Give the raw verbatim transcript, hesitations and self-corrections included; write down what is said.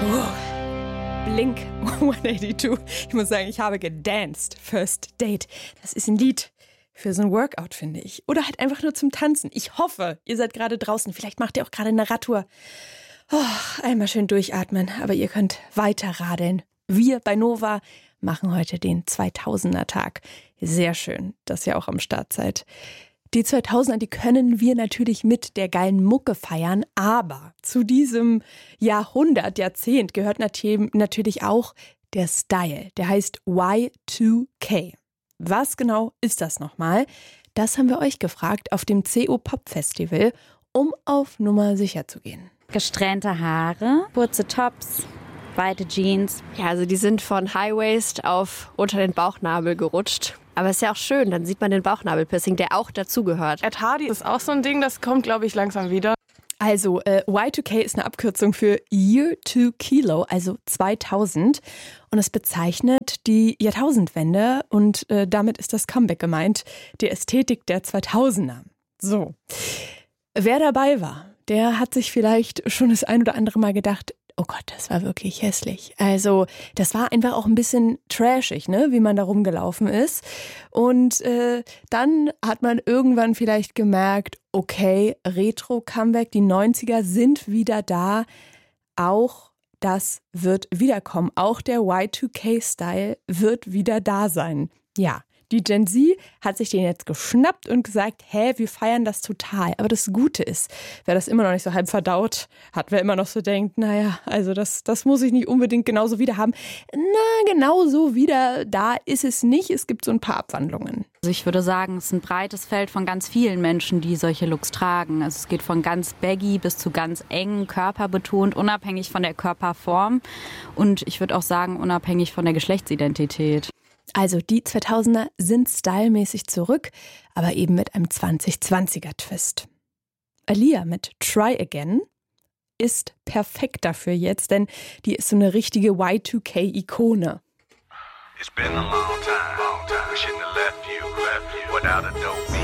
Blink hundertachtzig. Ich muss sagen, ich habe gedanced. First Date. Das ist ein Lied für so ein Workout, finde ich. Oder halt einfach nur zum Tanzen. Ich hoffe, ihr seid gerade draußen. Vielleicht macht ihr auch gerade eine Radtour. Oh, einmal schön durchatmen. Aber ihr könnt weiter radeln. Wir bei Nova machen heute den zweitausender-Tag. Sehr schön, dass ihr auch am Start seid. Die zweitausender, die können wir natürlich mit der geilen Mucke feiern, aber zu diesem Jahrhundert, Jahrzehnt gehört natürlich auch der Style. Der heißt Y zwei K. Was genau ist das nochmal? Das haben wir euch gefragt auf dem C O Pop Festival, um auf Nummer sicher zu gehen. Gesträhnte Haare, kurze Tops, weite Jeans. Ja, also die sind von High Waist auf unter den Bauchnabel gerutscht. Aber ist ja auch schön, dann sieht man den Bauchnabelpiercing, der auch dazugehört. Ed Hardy ist auch so ein Ding, das kommt, glaube ich, langsam wieder. Also äh, Y zwei K ist eine Abkürzung für Year two Kilo, also zweitausend. Und es bezeichnet die Jahrtausendwende und äh, damit ist das Comeback gemeint, die Ästhetik der zweitausender. So, wer dabei war, der hat sich vielleicht schon das ein oder andere Mal gedacht, oh Gott, das war wirklich hässlich. Also das war einfach auch ein bisschen trashig, ne, wie man da rumgelaufen ist. Und äh, dann hat man irgendwann vielleicht gemerkt, okay, Retro-Comeback, die neunziger sind wieder da. Auch das wird wiederkommen. Auch der Y zwei K-Style wird wieder da sein. Ja. Die Gen Z hat sich den jetzt geschnappt und gesagt, hä, wir feiern das total. Aber das Gute ist, wer das immer noch nicht so halb verdaut hat, wer immer noch so denkt, naja, also das, das muss ich nicht unbedingt genauso wieder haben. Na, genauso wieder da ist es nicht. Es gibt so ein paar Abwandlungen. Also ich würde sagen, es ist ein breites Feld von ganz vielen Menschen, die solche Looks tragen. Also es geht von ganz baggy bis zu ganz eng, körperbetont, unabhängig von der Körperform. Und ich würde auch sagen, unabhängig von der Geschlechtsidentität. Also die zweitausender sind stylmäßig zurück, aber eben mit einem zwanzig zwanziger-Twist. Aaliyah mit Try Again ist perfekt dafür jetzt, denn die ist so eine richtige Y zwei K-Ikone. It's been a long time, long time. I shouldn't have left you, left you without a dope beat.